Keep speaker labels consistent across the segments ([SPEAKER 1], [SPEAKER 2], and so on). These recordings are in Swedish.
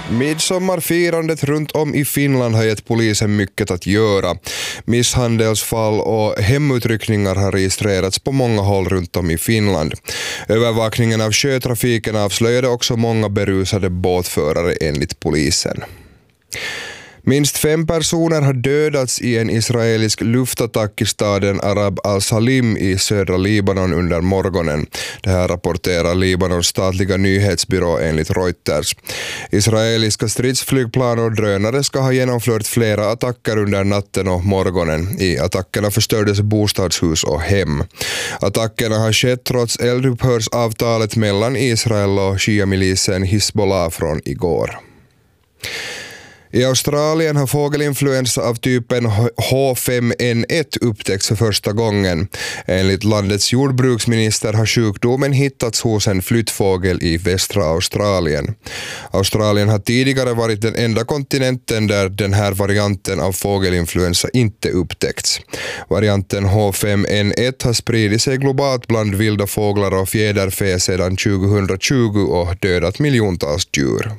[SPEAKER 1] Midsommarfirandet runt om i Finland har gett polisen mycket att göra. Misshandelsfall och hemutryckningar har registrerats på många håll runt om i Finland. Övervakningen av sjötrafiken avslöjade också många berusade båtförare enligt polisen. Minst 5 personer har dödats i en israelisk luftattack i staden Arab al-Salim i södra Libanon under morgonen. Det här rapporterar Libanons statliga nyhetsbyrå enligt Reuters. Israeliska stridsflygplan och drönare ska ha genomfört flera attacker under natten och morgonen. I attackerna förstördes bostadshus och hem. Attackerna har skett trots eldupphörsavtalet mellan Israel och Shia-milisen Hizbollah från igår. I Australien har fågelinfluensa av typen H5N1 upptäckts för första gången. Enligt landets jordbruksminister har sjukdomen hittats hos en flyttfågel i västra Australien. Australien har tidigare varit den enda kontinenten där den här varianten av fågelinfluensa inte upptäckts. Varianten H5N1 har spridit sig globalt bland vilda fåglar och fjäderfä sedan 2020 och dödat miljontals djur.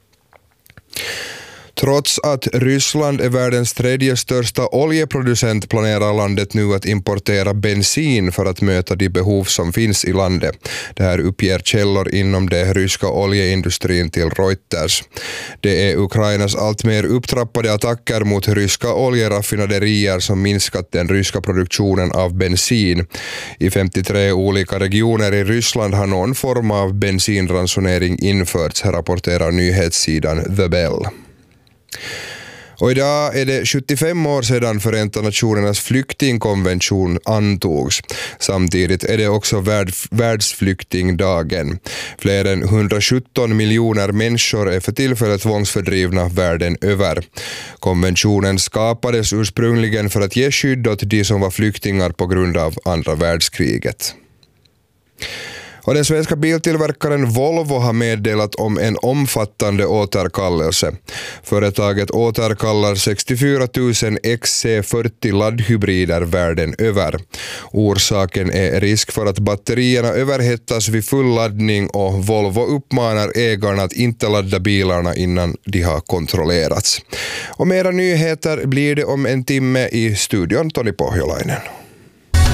[SPEAKER 1] Trots att Ryssland är världens 3:e största oljeproducent planerar landet nu att importera bensin för att möta de behov som finns i landet. Det här uppger källor inom den ryska oljeindustrin till Reuters. Det är Ukrainas allt mer upptrappade attacker mot ryska oljeraffinaderier som minskat den ryska produktionen av bensin. I 53 olika regioner i Ryssland har någon form av bensinransonering införts, rapporterar nyhetssidan The Bell. Och idag är det 75 år sedan Förenta Nationernas flyktingkonvention antogs. Samtidigt är det också världsflyktingdagen. Fler än 117 miljoner människor är för tillfället tvångsfördrivna världen över. Konventionen skapades ursprungligen för att ge skydd åt de som var flyktingar på grund av andra världskriget. Och den svenska biltillverkaren Volvo har meddelat om en omfattande återkallelse. Företaget återkallar 64 000 XC40 laddhybrider världen över. Orsaken är risk för att batterierna överhettas vid full laddning och Volvo uppmanar ägarna att inte ladda bilarna innan de har kontrollerats. Och mera nyheter blir det om en timme i studion Toni Pohjolainen.